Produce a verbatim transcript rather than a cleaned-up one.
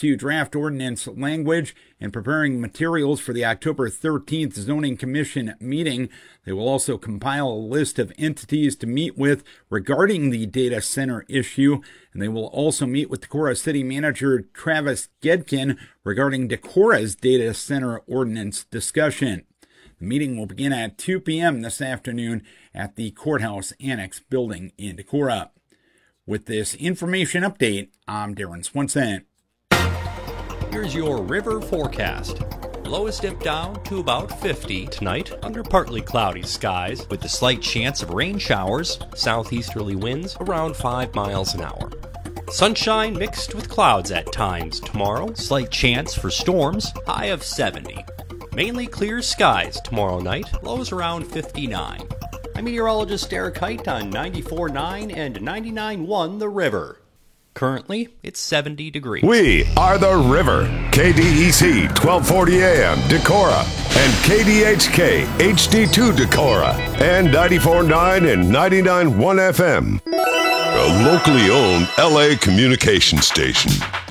to draft ordinance language and preparing materials for the October thirteenth Zoning Commission meeting. They will also compile a list of entities to meet with regarding the data center issue, and they will also meet with Decorah City Manager Travis Gedkin regarding Decorah's data center ordinance discussion. The meeting will begin at two p.m. this afternoon at the Courthouse Annex building in Decorah. With this information update, I'm Darren Swenson. Here's your river forecast. Lows dip down to about fifty tonight under partly cloudy skies with a slight chance of rain showers, southeasterly winds around five miles an hour. Sunshine mixed with clouds at times tomorrow, slight chance for storms, high of seventy. Mainly clear skies tomorrow night, lows around fifty-nine. I'm meteorologist Eric Height on ninety-four point nine and ninety-nine point one The River. Currently, it's seventy degrees. We are The River. K D E C twelve forty A M Decorah and K D H K H D two Decorah and ninety-four point nine and ninety-nine point one F M. A locally owned L A communication station.